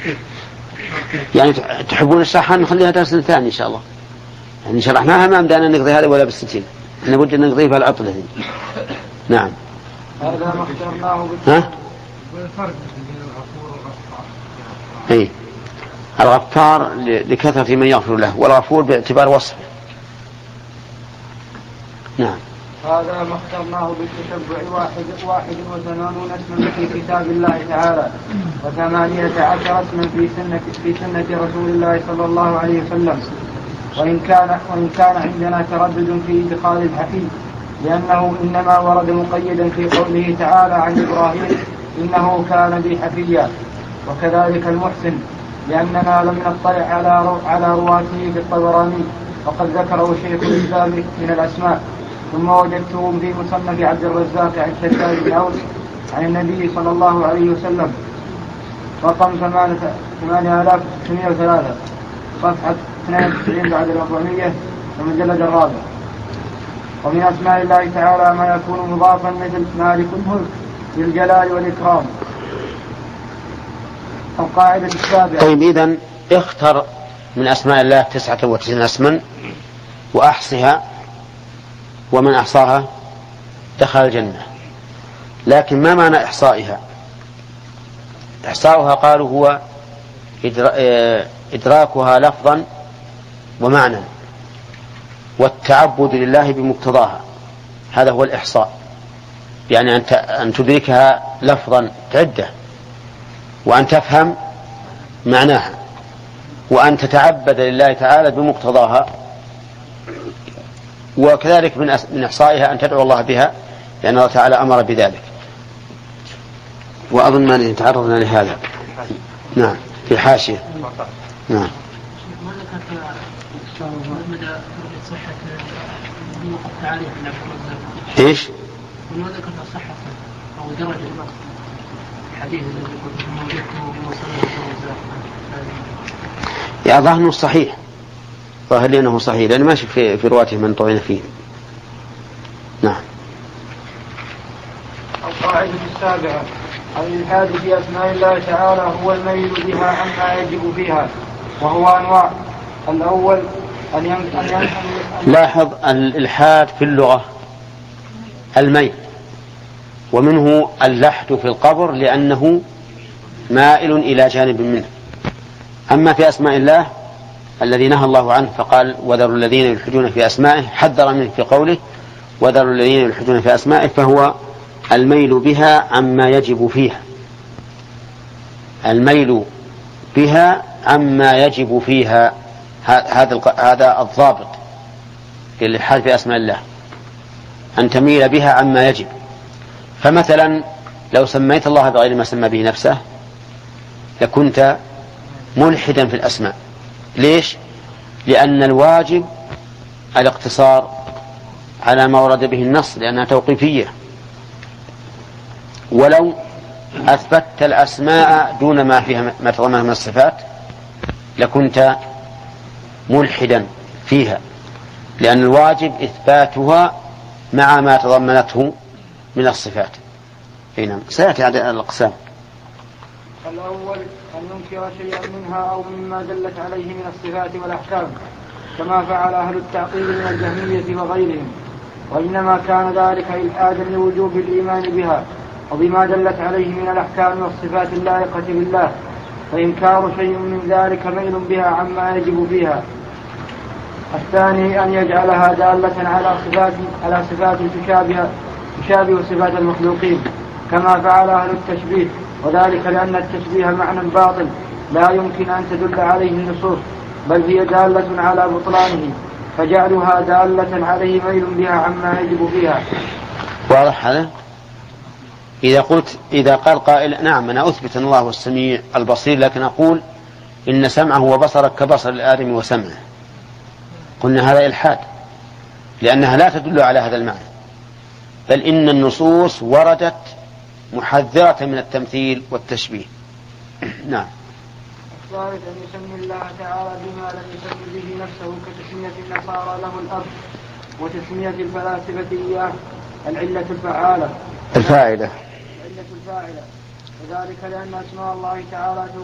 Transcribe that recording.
يعني تحبون الشرحة نخليها درس ثاني إن شاء الله. يعني شرحناها ما بدأنا نقضي هذا ولا بالستين، احنا بدنا نقضيه بالعطلة دي. نعم. هذا ما اخترناه بالفرق بين الغفور والغفار. اي الغفار لكثرة من يغفر له، والغفور باعتبار وصفه. نعم. هذا ما اخترناه بالتتبع 81 اسما في كتاب الله تعالى، و18 اسما في سنة رسول الله صلى الله عليه وسلم. وإن كان عندنا تردد في إدخال الحفيد، لأنه إنما ورد مقيدا في قوله تعالى عن إبراهيم إنه كان بي حفيا، وكذلك المحسن، لأننا لم نطلع على رواته في الطبراني، وقد ذكره شيخ الإسلام من الأسماء. ثم وجدته في مصنف عبد الرزاق عن شداد بن أوس عن النبي صلى الله عليه وسلم، رقم 8603، صفحة 92 بعد 400، المجلد الرابع. ومن أسماء الله تعالى ما يكون مضافا مثل مالك الملك للجلال والإكرام. القاعدة السابعة. طيب إذن اختر من أسماء الله 99 اسما وأحصها، ومن أحصاها دخل الجنة. لكن ما معنى إحصائها؟ إحصاؤها قالوا هو إدراكها لفظا ومعنى، والتعبد لله بمقتضاها، هذا هو الإحصاء. يعني أن تدركها لفظا تعده، وأن تفهم معناها، وأن تتعبد لله تعالى بمقتضاها. وكذلك من إحصائها أن تدعو الله بها، لأن الله تعالى أمر بذلك. وأظن ما تعرضنا لهذا. نعم في الحاشية. نعم. ايش؟ ما ذكر صحة أو درجة الحديث الذي قلت موجودته بمصنف يا ظاهر صحيح، ظاهر لي أنه صحيح، لأن ماشي في رواته من طعن فيه. نعم. القاعدة السابعة. الإلحاد في أسماء الله تعالى هو الميل بها عما يجب فيها، وهو أنواع. الأول لاحظ الإلحاد في اللغة الميل، ومنه اللحد في القبر لأنه مائل إلى جانب منه. أما في أسماء الله الذي نهى الله عنه فقال وذروا الذين يلحدون في أسمائه، حذر منه في قوله وذروا الذين يلحدون في أسمائه، فهو الميل بها عما يجب فيها، الميل بها عما يجب فيها. هذا الضابط للإلحاد في أسماء الله، أن تميل بها عما يجب. فمثلا لو سميت الله بغير ما سمى به نفسه لكنت ملحدا في الأسماء. ليش؟ لأن الواجب الاقتصار على ما ورد به النص، لأنها توقيفية. ولو أثبتت الأسماء دون ما فيها ما تضمنها من الصفات لكنت ملحدا فيها، لأن الواجب إثباتها مع ما تضمنته من الصفات. نعم. سيأتي على الأقسام. الأول أن ينكر شيئا منها أو مما دلت عليه من الصفات والأحكام، كما فعل أهل التعطيل من الجهمية وغيرهم، وإنما كان ذلك إلحادا لوجوب الإيمان بها وبما دلت عليه من الأحكام والصفات اللائقة بالله، وإنكار شيء من ذلك ميل بها عما يجب فيها. الثاني أن يجعلها دالة على صفات تشابه صفات المخلوقين، كما فعل أهل التشبيه، وذلك لأن التشبيه معنى باطل لا يمكن أن تدل عليه النصوص، بل هي دالة على بطلانه، فجعلها دالة عليه ميل بها عما يجب فيها. واضح هذا؟ إذا قال قائل نعم أنا أثبت أن الله هو السميع البصير، لكن أقول إن سمعه وبصره كبصر الآدم وسمعه، قلنا هذا إلحاد، لأنها لا تدل على هذا المعنى، بل إن النصوص وردت محذرة من التمثيل والتشبيه. نعم. الثالث أن يسمي الله تعالى بما لم يسمي به نفسه، كتسمية النصارى له الأب، وتسمية الفلاسفة إياه العلة الفاعلة، وذلك لأن أسماء الله تعالى